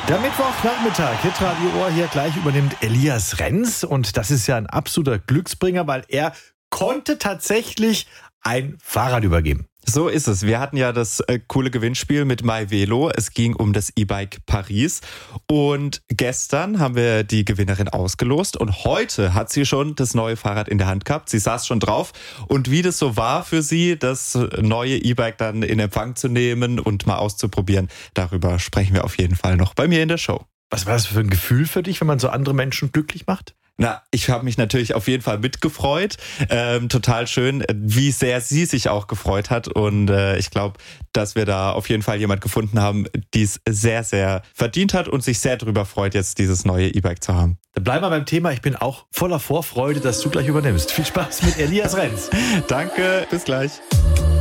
Der Mittwochnachmittag, Hitradio Ohr, hier gleich übernimmt Elias Renz. Und das ist ja ein absoluter Glücksbringer, weil er konnte tatsächlich ein Fahrrad übergeben. So ist es. Wir hatten ja das coole Gewinnspiel mit MyVelo. Es ging um das E-Bike Paris. Und gestern haben wir die Gewinnerin ausgelost. Und heute hat sie schon das neue Fahrrad in der Hand gehabt. Sie saß schon drauf. Und wie das so war für sie, das neue E-Bike dann in Empfang zu nehmen und mal auszuprobieren, darüber sprechen wir auf jeden Fall noch bei mir in der Show. Was war das für ein Gefühl für dich, wenn man so andere Menschen glücklich macht? Na, ich habe mich natürlich auf jeden Fall mitgefreut. Total schön, wie sehr sie sich auch gefreut hat. Und ich glaube, dass wir da auf jeden Fall jemand gefunden haben, die es sehr, sehr verdient hat und sich sehr darüber freut, jetzt dieses neue E-Bike zu haben. Dann bleiben wir beim Thema. Ich bin auch voller Vorfreude, dass du gleich übernimmst. Viel Spaß mit Elias Renz. Danke, bis gleich.